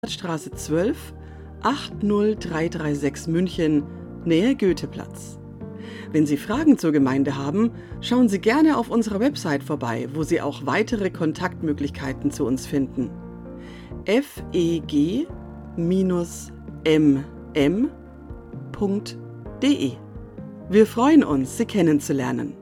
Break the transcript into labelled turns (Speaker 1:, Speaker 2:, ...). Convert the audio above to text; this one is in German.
Speaker 1: Straße 12, 80336 München, Nähe Goetheplatz. Wenn Sie Fragen zur Gemeinde haben, schauen Sie gerne auf unserer Website vorbei, wo Sie auch weitere Kontaktmöglichkeiten zu uns finden. feg-mm.de. Wir freuen uns, Sie kennenzulernen.